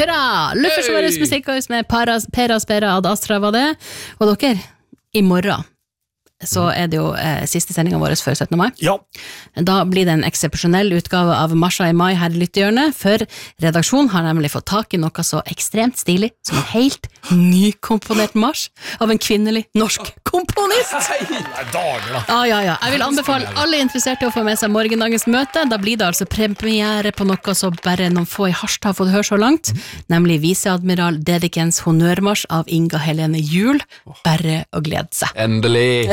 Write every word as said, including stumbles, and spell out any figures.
hurra! Luftforsvarets musikkhaus med Per Aspera Ad Astra var det. Og dere, i morgen så er det jo eh, siste sendingen vår før syttende mai. Ja. Da blir det en eksepsjonell utgave av Marsha i mai her i Lyttehjørnet, for redaksjonen har nemlig fått tak i noe så ekstremt stilig som en helt nykomponert marsj av en kvinnelig norsk komponist. Nei, dager da. Ja, ja, ja. Jeg vil anbefale alle interesserte å få med seg morgendagens møte. Da blir det altså premiere på noe så bare noen få i Harstad har fått høre så langt, nemlig viseadmiral Dedikens honnørmarsj av Inga Helene Juhl. Bare å glede seg. Endelig.